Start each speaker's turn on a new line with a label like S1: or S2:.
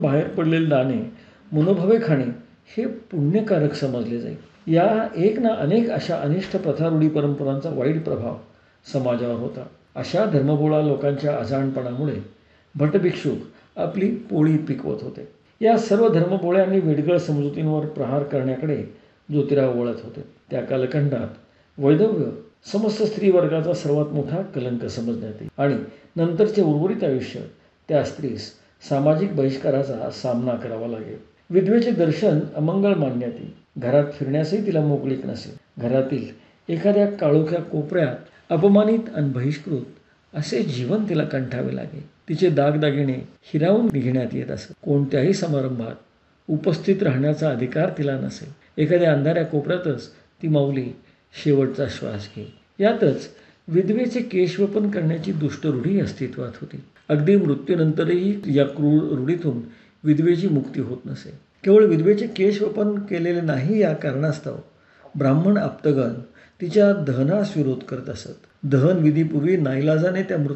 S1: बाहेर पडलेले दाणे मनोभावे खाणे हे पुण्यकारक समजले जाईल. या एक ना अनेक अशा अनिष्ट प्रथा रूढी परंपरांचा वाईट प्रभाव समाजावर होता. अशा धर्मबोळा लोकांच्या अजाणपणामुळे भटभिक्षुक आपली पोळी पिकवत होते. या सर्व धर्मबोळ्यांनी वेडगळ समजुतींवर प्रहार करण्याकडे ज्योतिराव वळत होते. त्या कालखंडात वैधव्य समस्त स्त्री वर्गाचा सर्वात मोठा कलंक समजण्यात येईल आणि नंतरचे उर्वरित आयुष्य त्या स्त्रीस सामाजिक बहिष्काराचा सामना करावा लागेल. विधवेचे दर्शन अमंगळ मानण्यात येईल. घरात फिरण्यासही तिला मोकळीक नसेल. घरातील एखाद्या काळोख्या कोपऱ्यात अपमानित आणि बहिष्कृत असे जीवन तिला कंठावे लागेल. तिचे दागदागिने हिरावून घेण्यात येत असत. कोणत्याही समारंभात उपस्थित राहण्याचा अधिकार तिला नसेल. एखाद्या अंधाऱ्या कोपऱ्यातच ती माऊली शेवटचा श्वास घेईल. यातच विधवेचे केशवपन करण्याची दुष्टरूढी अस्तित्वात होती. अगदी मृत्यूनंतरही या क्रूर रूढीतून विधवेची मुक्ती होत नसे. केवळ विधवेचे केशवपन केलेले नाही या कारणास्तव ब्राह्मण आप्तगण तिच्या दहनास विरोध करत असत. दहन विधीपूर्वी नाईलाजाने त्या